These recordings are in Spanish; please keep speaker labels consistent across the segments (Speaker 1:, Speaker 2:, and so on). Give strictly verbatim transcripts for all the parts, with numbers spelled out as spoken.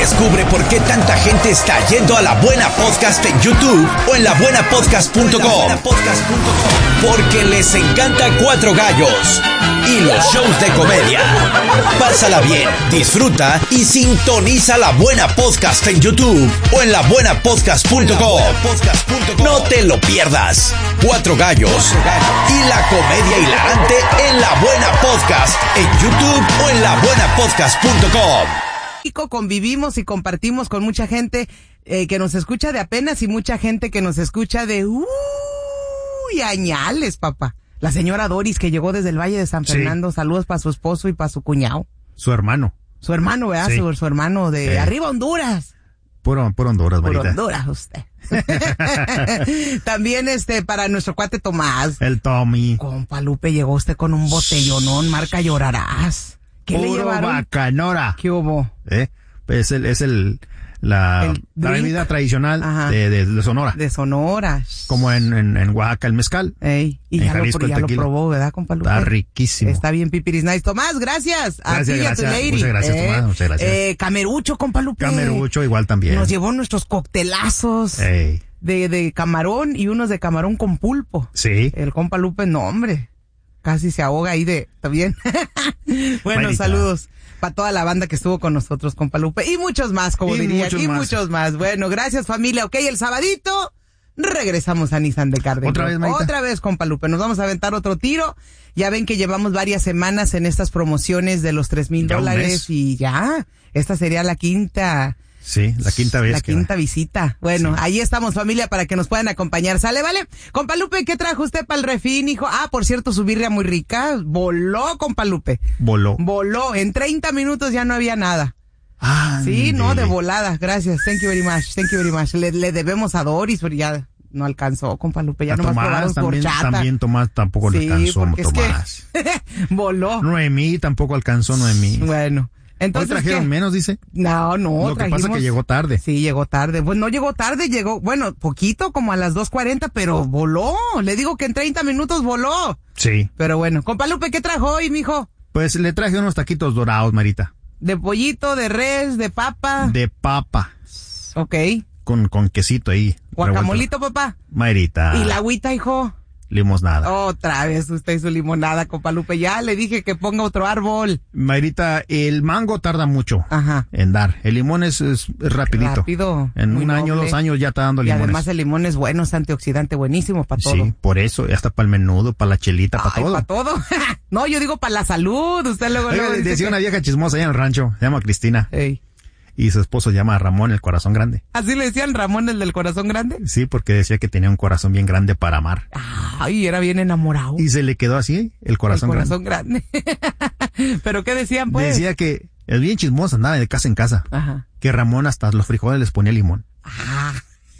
Speaker 1: Descubre por qué tanta gente está yendo a La Buena Podcast en YouTube o en la buena podcast punto com. Porque les encanta Cuatro Gallos y los shows de comedia. Pásala bien, disfruta y sintoniza La Buena Podcast en YouTube o en la buena podcast punto com. No te lo pierdas. Cuatro Gallos y la comedia hilarante en La Buena Podcast en YouTube o en la buena podcast punto com.
Speaker 2: Convivimos y compartimos con mucha gente eh, que nos escucha de apenas y mucha gente que nos escucha de uy, añales, papá. La señora Doris, que llegó desde el Valle de San Fernando, sí. Saludos para su esposo y para su cuñado.
Speaker 3: Su hermano.
Speaker 2: Su hermano, ¿verdad? Sí. Su, su hermano de eh. arriba Honduras.
Speaker 3: Puro, puro Honduras,
Speaker 2: Puro
Speaker 3: Marita.
Speaker 2: Honduras, usted. También este, para nuestro cuate Tomás.
Speaker 3: El Tommy.
Speaker 2: Compa Lupe, llegó usted con un botellonón, marca Llorarás. ¿Qué
Speaker 3: Puro
Speaker 2: le llevaron?
Speaker 3: Bacanora.
Speaker 2: ¿Qué hubo?
Speaker 3: ¿Eh? Es el, es el, la,
Speaker 2: el
Speaker 3: la bebida tradicional de, de, de Sonora.
Speaker 2: De Sonora.
Speaker 3: Como en, en, en Oaxaca, el mezcal.
Speaker 2: Ey, y
Speaker 3: en
Speaker 2: ya,
Speaker 3: Jalisco,
Speaker 2: lo, ya
Speaker 3: el
Speaker 2: lo probó, ¿verdad, compa Lupe?
Speaker 3: Está riquísimo.
Speaker 2: Está bien, pipiris nice. Tomás, gracias. A
Speaker 3: gracias,
Speaker 2: ti y a
Speaker 3: gracias.
Speaker 2: tu lady.
Speaker 3: Muchas gracias,
Speaker 2: eh,
Speaker 3: Tomás. Muchas gracias.
Speaker 2: Eh, Camerucho, compa Lupe.
Speaker 3: Camerucho igual también.
Speaker 2: Nos llevó nuestros coctelazos.
Speaker 3: Ey.
Speaker 2: De, de camarón y unos de camarón con pulpo.
Speaker 3: Sí.
Speaker 2: El compa Lupe, no, hombre. Casi se ahoga ahí de, ¿está bien? Bueno, Marita. Saludos para toda la banda que estuvo con nosotros, compa Lupe. Y muchos más, como
Speaker 3: y
Speaker 2: diría.
Speaker 3: Muchos
Speaker 2: y
Speaker 3: más.
Speaker 2: muchos más. Bueno, gracias familia. Ok, el sabadito regresamos a Nissan de Cárdenas.
Speaker 3: Otra vez, Marita.
Speaker 2: Otra vez, compa Lupe. Nos vamos a aventar otro tiro. Ya ven que llevamos varias semanas en estas promociones de los tres mil dólares y ya. Esta sería la quinta.
Speaker 3: Sí, la quinta vez.
Speaker 2: La
Speaker 3: que
Speaker 2: quinta
Speaker 3: va.
Speaker 2: visita. Bueno, sí. Ahí estamos, familia, para que nos puedan acompañar. ¿Sale, vale? Compa Lupe, ¿qué trajo usted para el refín, hijo? Ah, por cierto, su birria muy rica. Voló, compa Lupe.
Speaker 3: Voló.
Speaker 2: Voló. En treinta minutos ya no había nada.
Speaker 3: Ah,
Speaker 2: sí, no, de volada. Gracias. Thank you very much. Thank you very much. Le, le debemos a Doris, pero ya no alcanzó, compa Lupe. Ya
Speaker 3: a
Speaker 2: nomás
Speaker 3: Tomás,
Speaker 2: probaron
Speaker 3: también,
Speaker 2: por chata.
Speaker 3: también Tomás tampoco
Speaker 2: sí,
Speaker 3: le alcanzó, Tomás.
Speaker 2: Es que voló.
Speaker 3: Noemí tampoco alcanzó, Noemí.
Speaker 2: Bueno. Entonces,
Speaker 3: ¿hoy trajeron
Speaker 2: ¿qué?
Speaker 3: menos, dice?
Speaker 2: No, no,
Speaker 3: Lo que
Speaker 2: trajimos...
Speaker 3: pasa es que llegó tarde.
Speaker 2: Sí, llegó tarde. Pues no llegó tarde, llegó, bueno, poquito, como a las dos cuarenta, pero voló. Le digo que en treinta minutos voló.
Speaker 3: Sí.
Speaker 2: Pero bueno, compa Lupe, ¿qué trajo hoy, mijo?
Speaker 3: Pues le traje unos taquitos dorados, Marita.
Speaker 2: De pollito, de res, de papa.
Speaker 3: De papa.
Speaker 2: Ok.
Speaker 3: Con, con quesito ahí.
Speaker 2: Guacamolito, revuelto. Papá.
Speaker 3: Marita.
Speaker 2: ¿Y la agüita, hijo?
Speaker 3: Limonada.
Speaker 2: Otra vez usted y su limonada, compa Lupe. Ya le dije que ponga otro árbol.
Speaker 3: Marita, el mango tarda mucho
Speaker 2: Ajá.
Speaker 3: en dar. El limón es, es, es rapidito.
Speaker 2: Rápido.
Speaker 3: En un año,
Speaker 2: noble.
Speaker 3: dos años ya está dando limones.
Speaker 2: Y además el limón es bueno, es antioxidante, buenísimo para todo.
Speaker 3: Sí, por eso, hasta para el menudo, para la chelita, para todo.
Speaker 2: Para todo. No, yo digo para la salud. Usted luego,
Speaker 3: Oiga,
Speaker 2: luego
Speaker 3: decía
Speaker 2: que...
Speaker 3: una vieja chismosa allá en el rancho, se llama Cristina.
Speaker 2: Ey.
Speaker 3: Y su esposo se llama Ramón, el corazón grande.
Speaker 2: ¿Así le decían Ramón, el del corazón grande?
Speaker 3: Sí, porque decía que tenía un corazón bien grande para amar.
Speaker 2: Ay, era bien enamorado.
Speaker 3: Y se le quedó así, el corazón grande.
Speaker 2: El corazón grande. grande. ¿Pero qué decían, pues?
Speaker 3: Decía que el bien chismoso andaba de casa en casa.
Speaker 2: Ajá.
Speaker 3: Que Ramón hasta los frijoles les ponía limón.
Speaker 2: Ah.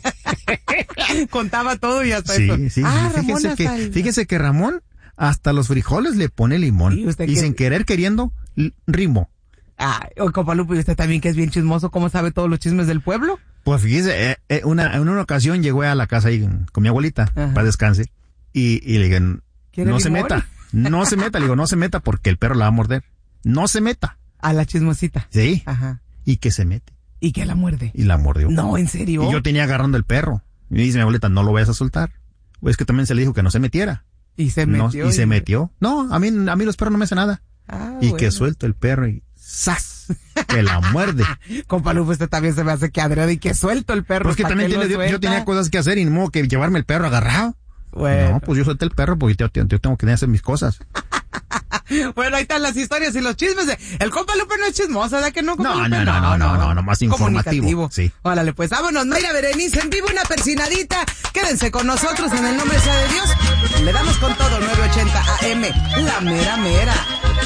Speaker 2: Contaba todo y hasta
Speaker 3: sí,
Speaker 2: eso.
Speaker 3: Sí, sí.
Speaker 2: Ah,
Speaker 3: fíjese,
Speaker 2: Ramón
Speaker 3: que,
Speaker 2: hasta el...
Speaker 3: fíjese que Ramón hasta los frijoles le pone limón.
Speaker 2: Y, usted
Speaker 3: y
Speaker 2: que...
Speaker 3: sin querer queriendo, rimó.
Speaker 2: Ah, compa Lupe, ¿y usted también que es bien chismoso? ¿Cómo sabe todos los chismes del pueblo?
Speaker 3: Pues fíjese, eh, eh, una, en una ocasión llegó a la casa ahí con mi abuelita,
Speaker 2: ajá,
Speaker 3: para descanse, y, y le dije, no
Speaker 2: limón?
Speaker 3: se meta, no se meta, le digo, no se meta porque el perro la va a morder. No se meta.
Speaker 2: A la chismosita.
Speaker 3: Sí.
Speaker 2: Ajá.
Speaker 3: Y que se mete.
Speaker 2: ¿Y que la muerde?
Speaker 3: Y la mordió.
Speaker 2: No, ¿en serio?
Speaker 3: Y yo tenía agarrando el perro. Y me dice mi abuelita, no lo vayas a soltar. O es que también se le dijo que no se metiera.
Speaker 2: Y se metió.
Speaker 3: No, y, y se metió. No, a mí, a mí los perros no me hacen nada.
Speaker 2: Ah,
Speaker 3: y
Speaker 2: bueno.
Speaker 3: que suelto el perro y ¡zas! Que la muerde.
Speaker 2: Compa Lupe, usted también se me hace que adrede y que suelto el perro.
Speaker 3: Pues que también tiene, yo, yo tenía cosas que hacer y ni modo que llevarme el perro agarrado. Bueno. No, pues yo suelté el perro porque yo, yo, yo tengo que hacer mis cosas.
Speaker 2: Bueno, ahí están las historias y los chismes de... El compa Lupe no es chismoso, ¿verdad que no, compa
Speaker 3: no,
Speaker 2: Lupe?
Speaker 3: No, no, no, no, no, no, más informativo. Sí.
Speaker 2: Órale, pues vámonos, Mayra Berenice en vivo, una persinadita. Quédense con nosotros en el nombre sea de Dios. Le damos con todo, nueve ochenta A M, la mera mera.